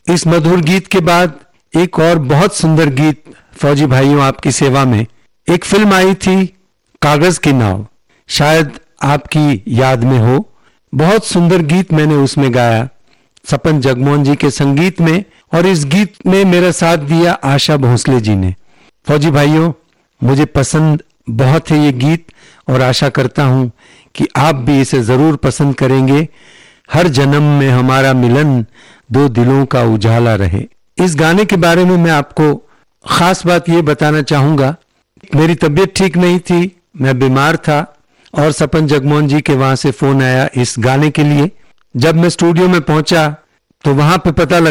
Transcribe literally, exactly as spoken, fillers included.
इस मधुर गीत के बाद एक और बहुत सुंदर गीत फौजी भाइयों आपकी सेवा में। एक फिल्म आई थी कागज की नाव, शायद आपकी याद में हो। बहुत सुंदर गीत मैंने उसमें गाया सपन जगमोहन जी के संगीत में, और इस गीत में मेरा साथ दिया आशा भोसले जी ने। फौजी भाइयों, मुझे पसंद बहुत है ये गीत और आशा करता हूं कि आप भी इसे जरूर पसंद करेंगे। हर जन्म में हमारा मिलन, दो दिलों का उजाला रहे। इस गाने के बारे में मैं आपको खास बात ये बताना चाहूंगा, मेरी तबीयत ठीक नहीं थी, मैं बीमार था और सपन जगमोहन जी के वहां से फोन आया इस गाने के लिए। जब मैं स्टूडियो में पहुंचा तो वहां पे पता लगा